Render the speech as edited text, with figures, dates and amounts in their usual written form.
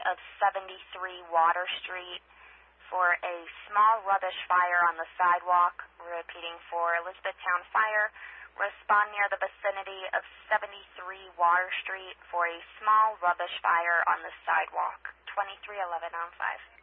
of 73 Water Street for a small rubbish fire on the sidewalk. Repeating, for Elizabethtown Fire, respond near the vicinity of 73 Water Street for a small rubbish fire on the sidewalk. 2311 on 5.